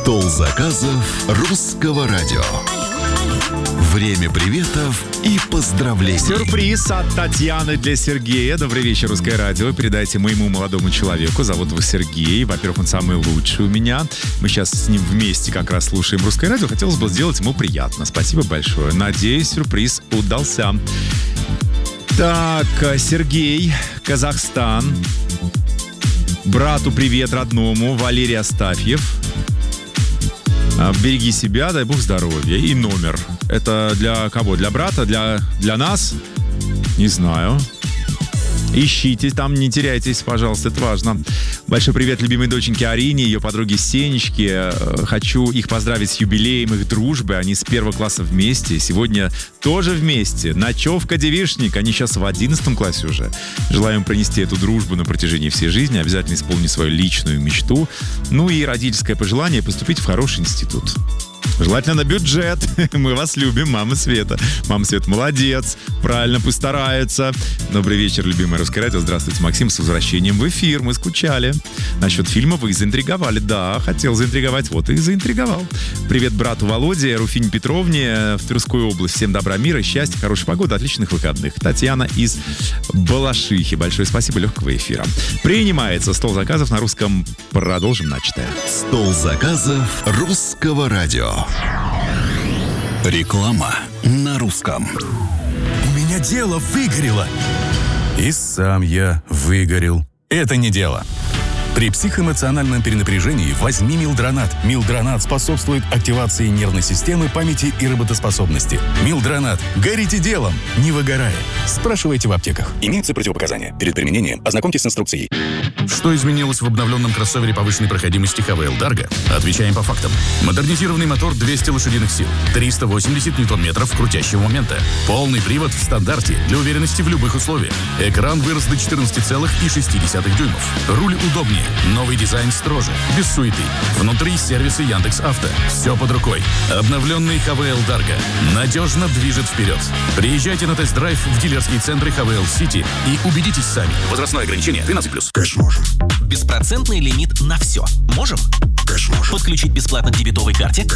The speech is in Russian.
Стол заказов русского радио. Время приветов и поздравлений. Сюрприз от Татьяны для Сергея. Добрый вечер, Русское радио. Передайте моему молодому человеку. Зовут его Сергей. Во-первых, он самый лучший у меня. Мы сейчас с ним вместе как раз слушаем Русское радио. Хотелось бы сделать ему приятно. Спасибо большое. Надеюсь, сюрприз удался. Так, Сергей, Казахстан. Брату привет родному, Валерий Астафьев. Береги себя, дай бог здоровья. И номер. Это для кого? Для брата? Для нас? Не знаю. Ищите там, не теряйтесь, пожалуйста, это важно. Большой привет любимой доченьке Арине, ее подруге Сенечке. Хочу их поздравить с юбилеем их дружбы. Они с первого класса вместе. Сегодня тоже вместе. Ночевка девичник. Они сейчас в 11 классе уже. Желаю им принести эту дружбу на протяжении всей жизни. Обязательно исполнить свою личную мечту. Ну и родительское пожелание поступить в хороший институт. Желательно на бюджет. Мы вас любим, мама Света. Мама Света молодец. Правильно, пусть старается. Добрый вечер, любимое Русское радио. Здравствуйте, Максим, с возвращением в эфир. Мы скучали. Насчет фильма вы заинтриговали. Да, хотел заинтриговать, вот и заинтриговал. Привет брату Володе, Руфине Петровне в Тверской области. Всем добра, мира, счастья, хорошей погоды, отличных выходных. Татьяна из Балашихи. Большое спасибо, легкого эфира. Принимается стол заказов на русском. Продолжим начатое. Стол заказов русского радио. Реклама на русском. У меня дело выгорело. И сам я выгорел. Это не дело. При психоэмоциональном перенапряжении возьми Милдронат. Милдронат способствует активации нервной системы, памяти и работоспособности. Милдронат. Горите делом, не выгорая. Спрашивайте в аптеках. Имеются противопоказания. Перед применением ознакомьтесь с инструкцией. Что изменилось в обновленном кроссовере повышенной проходимости ХВЛ Дарго? Отвечаем по фактам. Модернизированный мотор 200 лошадиных сил, 380 ньютон-метров крутящего момента. Полный привод в стандарте для уверенности в любых условиях. Экран вырос до 14,6 дюймов. Руль удобнее. Новый дизайн строже, без суеты. Внутри сервисы Яндекс.Авто. Все под рукой. Обновленный ХВЛ Дарго надежно движет вперед. Приезжайте на тест-драйв в дилерские центры ХВЛ Сити и убедитесь сами. Возрастное ограничение 13+. Кэш можем. Беспроцентный лимит на все. Можем? Кэш можем. Подключить бесплатно к дебетовой карте?